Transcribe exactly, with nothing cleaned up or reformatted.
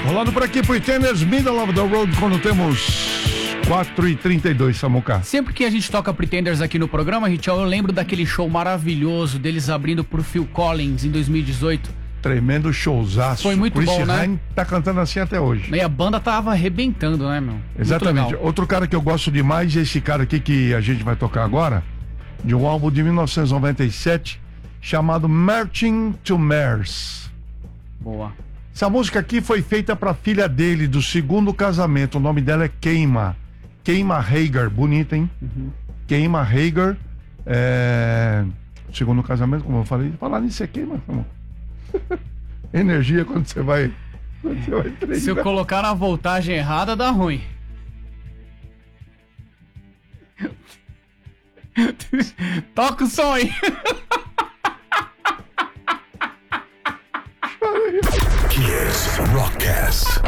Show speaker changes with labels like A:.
A: Rolando por aqui, Pretenders, Middle of the Road, quando temos quatro e trinta e dois, Samuca.
B: Sempre que a gente toca Pretenders aqui no programa, Richel, eu lembro daquele show maravilhoso deles abrindo por Phil Collins em dois mil e dezoito.
A: Tremendo showzaço.
B: Foi muito
A: Chris
B: bom, né?
A: Hine tá cantando assim até hoje.
B: E a banda tava arrebentando, né, meu?
A: Exatamente. Outro cara que eu gosto demais é esse cara aqui que a gente vai tocar agora, de um álbum de mil novecentos e noventa e sete, chamado Marching to Mars.
B: Boa.
A: Essa música aqui foi feita pra filha dele, do segundo casamento. O nome dela é Keima. Keima Hagar. Bonita, hein?
B: Uhum.
A: Keima Hagar. É... Segundo casamento, como eu falei. Falar nisso é Keima, amor. Energia quando você vai... Quando você vai treinar.
B: Se eu colocar na voltagem errada, dá ruim. Toca o som aí.
C: Kiss Rockcast.